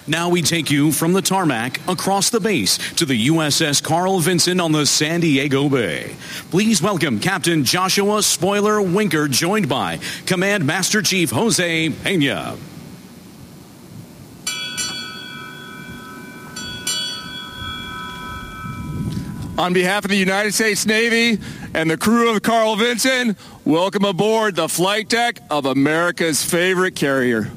Now we take you from the tarmac across the base to the USS Carl Vinson on the San Diego Bay. Please welcome Captain Joshua Spoiler Winker, joined by Command Master Chief Jose Pena. On behalf of the United States Navy and the crew of the Carl Vinson, welcome aboard the flight deck of America's favorite carrier.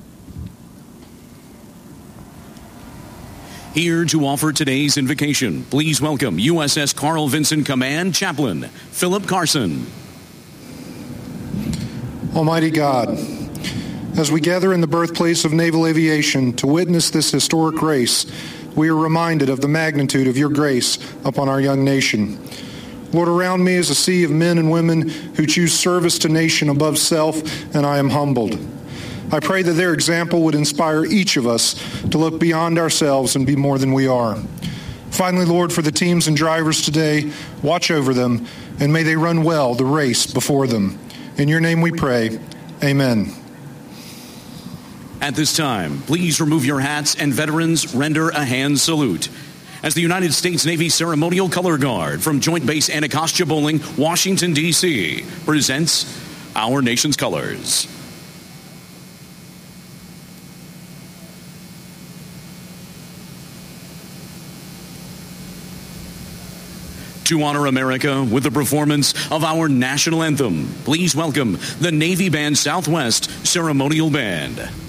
Here to offer today's invocation, please welcome USS Carl Vinson Command Chaplain Philip Carson. Almighty God, as we gather in the birthplace of naval aviation to witness this historic race, we are reminded of the magnitude of your grace upon our young nation. Lord, around me is a sea of men and women who choose service to nation above self, and I am humbled. I pray that their example would inspire each of us to look beyond ourselves and be more than we are. Finally, Lord, for the teams and drivers today, watch over them, and may they run well the race before them. In your name we pray. Amen. At this time, please remove your hats and veterans render a hand salute as the United States Navy Ceremonial Color Guard from Joint Base Anacostia Bowling, Washington, D.C. presents our nation's colors. To honor America with the performance of our national anthem, please welcome the Navy Band Southwest Ceremonial Band.